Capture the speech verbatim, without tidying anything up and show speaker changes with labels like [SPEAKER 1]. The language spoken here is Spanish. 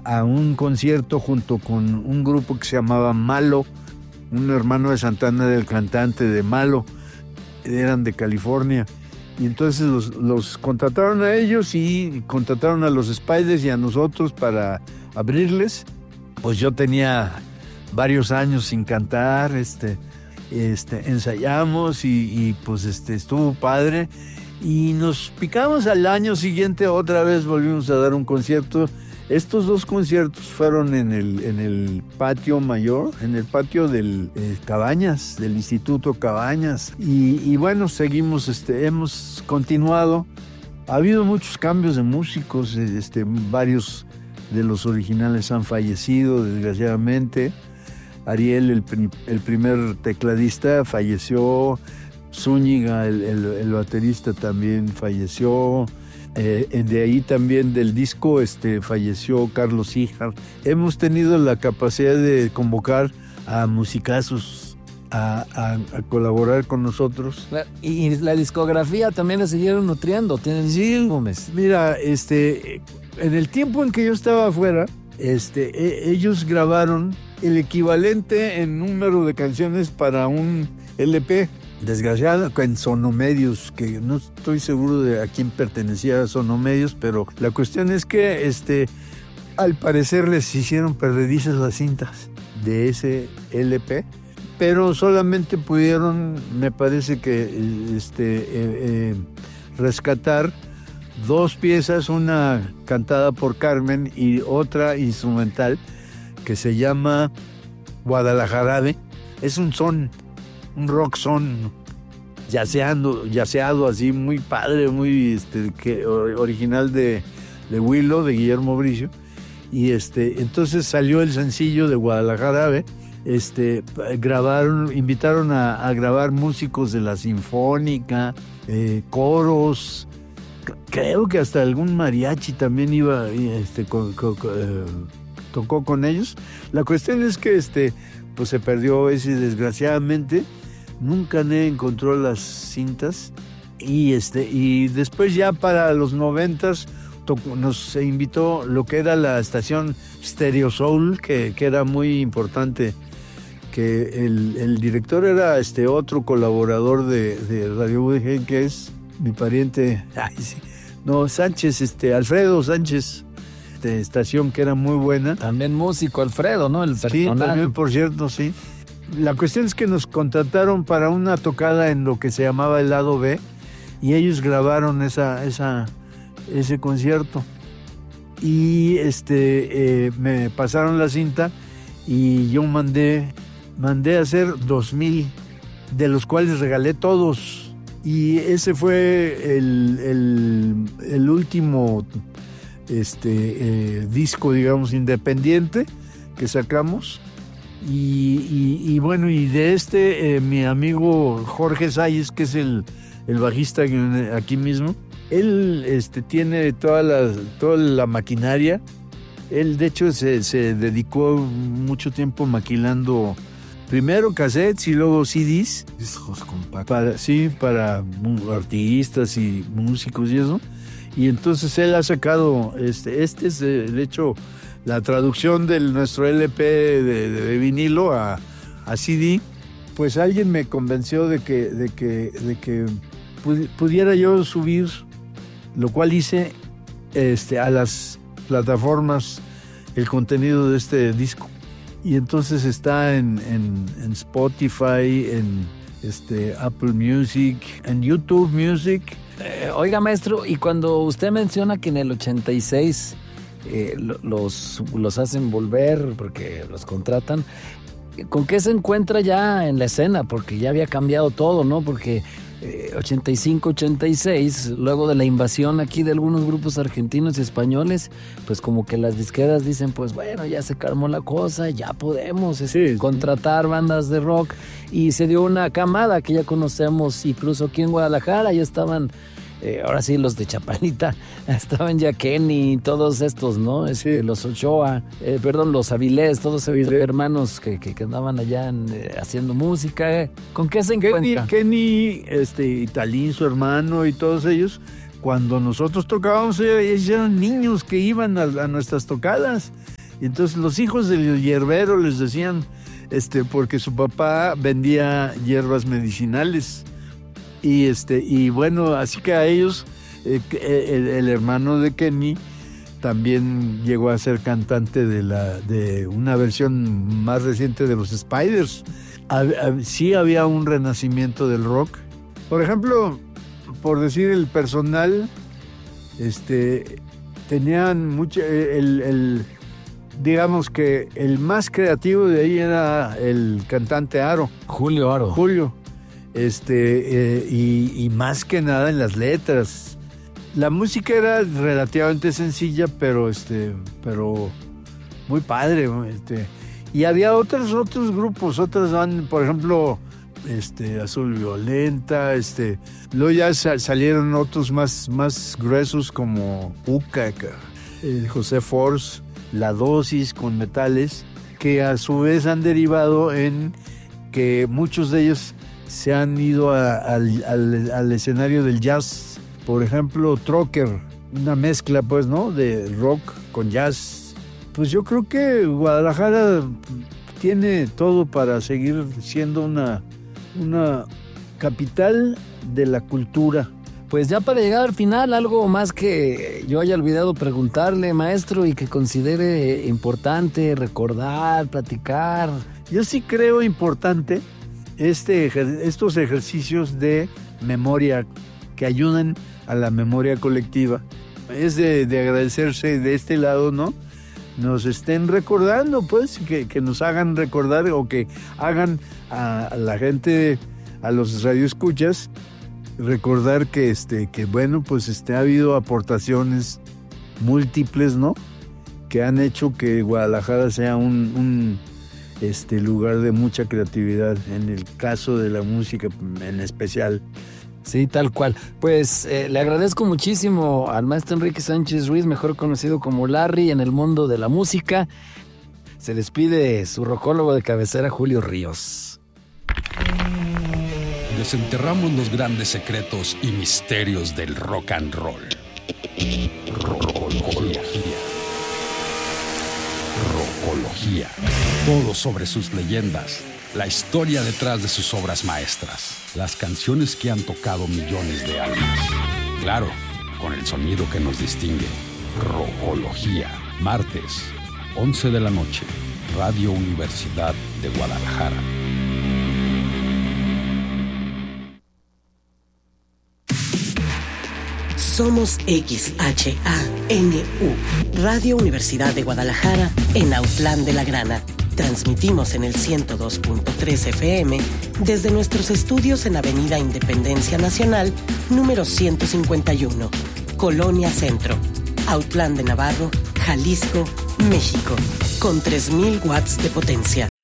[SPEAKER 1] a un concierto junto con un grupo que se llamaba Malo, un hermano de Santana del cantante de Malo, eran de California. Y entonces los, los contrataron a ellos y contrataron a los Spiders y a nosotros para abrirles. Pues yo tenía varios años sin cantar, este, este, ensayamos y, y pues este, estuvo padre. Y nos picamos al año siguiente, otra vez volvimos a dar un concierto. Estos dos conciertos fueron en el, en el patio mayor, en el patio del eh, Cabañas, del Instituto Cabañas. Y, y bueno, seguimos, este, hemos continuado. Ha habido muchos cambios de músicos, este, varios de los originales han fallecido, desgraciadamente. Ariel, el, el primer tecladista, falleció. Zúñiga, el, el, el baterista, también falleció. Eh, de ahí también del disco este, falleció Carlos Híjar. Hemos tenido la capacidad de convocar a musicazos a, a, a colaborar con nosotros.
[SPEAKER 2] Y la discografía también la siguieron nutriendo, tienen
[SPEAKER 1] sí,
[SPEAKER 2] álbumes.
[SPEAKER 1] Mira, este, en el tiempo en que yo estaba afuera, este, e, ellos grabaron el equivalente en número de canciones para un L P. Desgraciado, en Sonomedios, que no estoy seguro de a quién pertenecía a Sonomedios, pero la cuestión es que este, al parecer les hicieron perdedizas las cintas de ese L P, pero solamente pudieron, me parece que este, eh, eh, rescatar dos piezas, una cantada por Carmen y otra instrumental que se llama Guadalajarabe. Es un son, un rock son yaceando, yaceado así muy padre, muy este, que, original de, de Willow, de Guillermo Bricio. Y este, entonces salió el sencillo de Guadalajarabe. Este, grabaron, invitaron a, a grabar músicos de la Sinfónica, eh, coros, creo que hasta algún mariachi también iba, este, con, con, con, eh, tocó con ellos. La cuestión es que este, pues se perdió ese, desgraciadamente. Nunca nadie encontró las cintas y este y después ya para los noventas nos invitó lo que era la estación Stereo Soul, que, que era muy importante, que el, el director era este otro colaborador de, de Radio U D G, que es mi pariente, ay, sí, no, Sánchez, este Alfredo Sánchez, de estación que era muy buena.
[SPEAKER 2] También músico Alfredo, ¿no? El personaje.
[SPEAKER 1] Sí, también, por cierto, sí. La cuestión es que nos contrataron para una tocada en lo que se llamaba el lado B y ellos grabaron esa, esa, ese concierto y este, eh, me pasaron la cinta y yo mandé, mandé a hacer dos mil, de los cuales regalé todos, y ese fue el, el, el último este, eh, disco, digamos, independiente que sacamos. Y, y, y bueno, y de este, eh, mi amigo Jorge Salles, que es el, el bajista aquí mismo, él este, tiene toda la, toda la maquinaria. Él, de hecho, se, se dedicó mucho tiempo maquilando primero cassettes y luego C Ds.
[SPEAKER 2] Discos compactos.
[SPEAKER 1] Para, sí, para artistas y músicos y eso. Y entonces él ha sacado, este, este es, de hecho, la traducción de nuestro L P de, de, de vinilo a, a C D. Pues alguien me convenció de que, de que, de que pudiera yo subir, lo cual hice, este, a las plataformas el contenido de este disco. Y entonces está en, en, en Spotify, en este, Apple Music, en YouTube Music.
[SPEAKER 2] Eh, oiga, maestro, y cuando usted menciona que en el ochenta y seis eh, los, los hacen volver porque los contratan, ¿con qué se encuentra ya en la escena? Porque ya había cambiado todo, ¿no? Porque eh, ochenta y cinco, ochenta y seis, luego de la invasión aquí de algunos grupos argentinos y españoles, pues como que las disqueras dicen, pues bueno, ya se calmó la cosa, ya podemos este, sí, contratar sí. bandas de rock, y se dio una camada que ya conocemos, incluso aquí en Guadalajara ya estaban, eh, ahora sí los de Chapalita, estaban ya Kenny, todos estos, ¿no? Este, sí. Los Ochoa, eh, perdón, los Avilés, todos esos sí. hermanos que, que, que andaban allá en, eh, haciendo música. ¿Con qué se encuentra?
[SPEAKER 1] Kenny, este, Italín, su hermano, y todos ellos, cuando nosotros tocábamos, ellos eran niños que iban a, a nuestras tocadas. Y entonces los hijos del hierbero les decían, este, porque su papá vendía hierbas medicinales. Y este, y bueno, así que a ellos, eh, el, el hermano de Kenny también llegó a ser cantante de la, de una versión más reciente de los Spiders. Sí había un renacimiento del rock. Por ejemplo, por decir el personal, este, tenían mucho, el, el, digamos que el más creativo de ahí era el cantante Aro.
[SPEAKER 2] Julio Aro.
[SPEAKER 1] Julio. Este, eh, y, y más que nada en las letras. La música era relativamente sencilla, pero, este, pero muy padre, este. Y había otros otros grupos, otras bandas, por ejemplo, este, Azul Violenta, este, luego ya salieron otros más, más gruesos como Puca, eh, José Force, La Dosis con metales, que a su vez han derivado en que muchos de ellos se han ido a, al, al, al escenario del jazz. Por ejemplo, Trocker, una mezcla, pues, ¿no?, de rock con jazz. Pues yo creo que Guadalajara tiene todo para seguir siendo una, una capital de la cultura.
[SPEAKER 2] Pues ya para llegar al final, algo más que yo haya olvidado preguntarle, maestro, y que considere importante recordar, platicar.
[SPEAKER 1] Yo sí creo importante este, estos ejercicios de memoria que ayudan a la memoria colectiva. Es de, de agradecerse de este lado, ¿no? Nos estén recordando, pues, que, que nos hagan recordar o que hagan a, a la gente, a los radioescuchas, recordar que, este, que bueno, pues este, ha habido aportaciones múltiples, ¿no?, que han hecho que Guadalajara sea un, un este, lugar de mucha creatividad, en el caso de la música en especial.
[SPEAKER 2] Sí, tal cual. Pues eh, le agradezco muchísimo al maestro Enrique Sánchez Ruiz, mejor conocido como Larry en el mundo de la música. Se despide su rocólogo de cabecera, Julio Ríos.
[SPEAKER 3] Desenterramos los grandes secretos y misterios del rock and roll. Rocología. Rocología. Todo sobre sus leyendas. La historia detrás de sus obras maestras. Las canciones que han tocado millones de almas. Claro, con el sonido que nos distingue. Rocología. Martes, once de la noche. Radio Universidad de Guadalajara.
[SPEAKER 4] Somos X H A N U, Radio Universidad de Guadalajara, en Autlán de la Grana. Transmitimos en el ciento dos punto tres F M desde nuestros estudios en Avenida Independencia Nacional, número ciento cincuenta y uno, Colonia Centro, Autlán de Navarro, Jalisco, México, con tres mil watts de potencia.